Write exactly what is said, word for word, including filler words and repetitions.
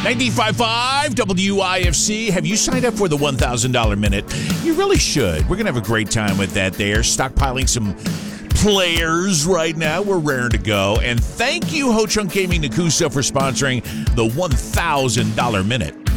ninety-five point five W I F C. Have you signed up for the one thousand dollars minute? You really should. We're going to have a great time with that there. Stockpiling some players right now. We're raring to go. And thank you, Ho Chunk Gaming Nakusa, for sponsoring the one thousand dollars minute.